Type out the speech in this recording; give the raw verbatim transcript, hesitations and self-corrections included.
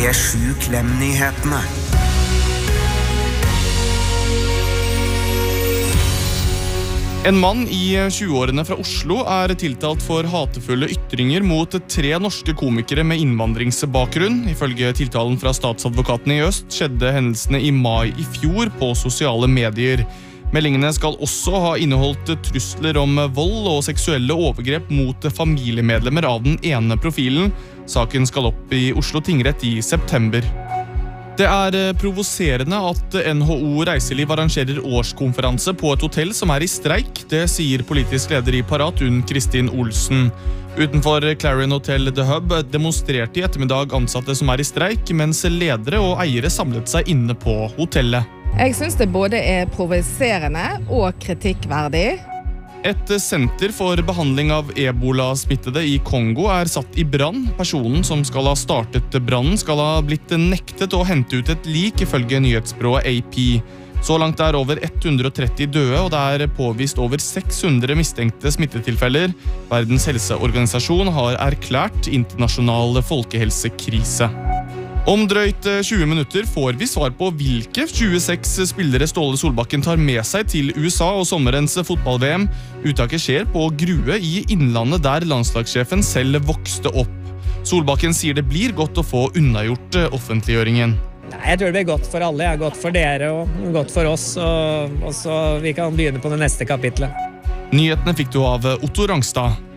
er sju Klem-nyhetene. En mann i tjueårene fra Oslo er tiltalt for hatefulle ytringer mot tre norske komikere med innvandringsbakgrunn. Ifølge tiltalen fra statsadvokaten i Øst skjedde hendelsene i mai i fjor på sosiale medier. Meldingene skal også ha inneholdt trusler om vold og seksuelle overgrep mot familiemedlemmer av den ene profilen. Saken skal opp i Oslo tingrett i september. Det er provoserende at N H O Reiseliv arrangerer årskonferanse på et hotell som er i streik. Det sier politisk leder i Parat, Unn Kristin Olsen. Utenfor Clarion Hotel The Hub demonstrerte i ettermiddag ansatte som er i streik, mens ledere og eiere samlet seg inne på hotellet. Jeg synes det både er provoserende og kritikkverdig. Et senter for behandling av ebola-smittede i Kongo er satt i brann. Personen som skal ha startet brannen skal ha blitt nektet å hente ut et lik, ifølge nyhetsbyrået A P. Så langt er over hundre og tretti døde, og det er påvist over seks hundre mistenkte smittetilfeller. Verdens helseorganisasjon har erklært internasjonal folkehelsekrise. Om drøyt tjue minutter får vi svar på hvilke tjueseks spillere Ståle Solbakken tar med seg til U S A og sommerens fotball-V M. Uttaket skjer på Grue i Innlandet, der landslagssjefen selv vokste opp. Solbakken sier det blir godt å få unnagjort offentliggjøringen. Nei, jeg tror det blir godt for alle. Jeg har godt for dere og godt for oss, og, og så vi kan begynne på det neste kapitlet. Nyhetene fikk du av Otto Rangstad.